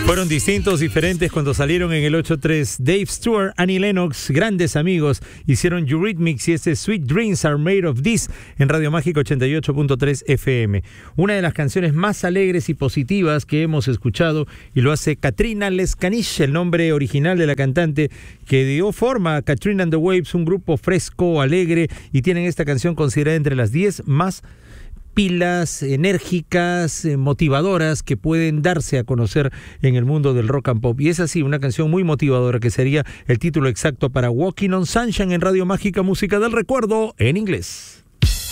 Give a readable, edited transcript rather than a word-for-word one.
Fueron distintos, diferentes cuando salieron en el 8-3. Dave Stewart, Annie Lennox, grandes amigos, hicieron Eurythmics y ese Sweet Dreams Are Made of This en Radio Mágica 88.3 FM. Una de las canciones más alegres y positivas que hemos escuchado, y lo hace Katrina Lescanish, el nombre original de la cantante que dio forma a Katrina and the Waves, un grupo fresco, alegre, y tienen esta canción considerada entre las 10 más pilas, enérgicas, motivadoras que pueden darse a conocer en el mundo del rock and pop. Y es así, una canción muy motivadora que sería el título exacto para Walking on Sunshine en Radio Mágica, música del recuerdo en inglés.